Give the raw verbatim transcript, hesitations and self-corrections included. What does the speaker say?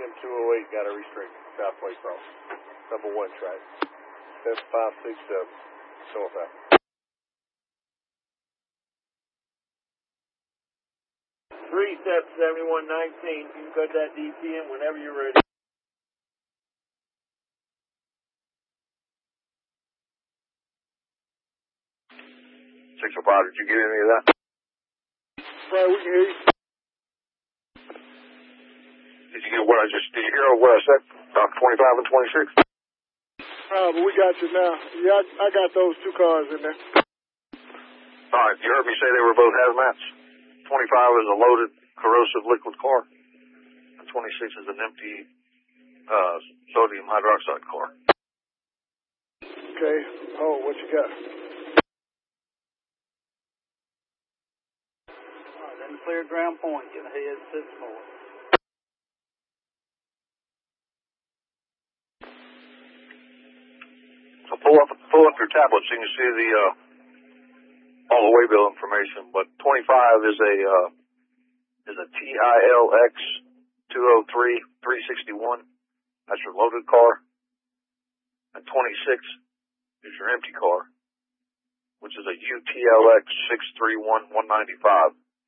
M two oh eight got a restrict Southway cross. Number one track. Seven five six seven. Northbound. Three step seventy-one nineteen. You can cut that D P in whenever you're ready. six oh five, did you get any of that? Right, we can hear you. Did you get what I just, did you hear what I said? About twenty-five and twenty-six? Oh, but we got you now. Yeah, I, I got those two cars in there. Alright, you heard me say they were both hazmats. twenty-five is a loaded corrosive liquid car. And twenty-six is an empty uh, sodium hydroxide car. Okay. Oh, what you got? Then clear ground point, get ahead six four. So pull up pull up your tablet so you can see the uh, all the waybill information. But twenty-five is a uh, is a T I L X two oh three three sixty-one. That's your loaded car. And twenty-six is your empty car, which is a U T L X six three one one ninety-five.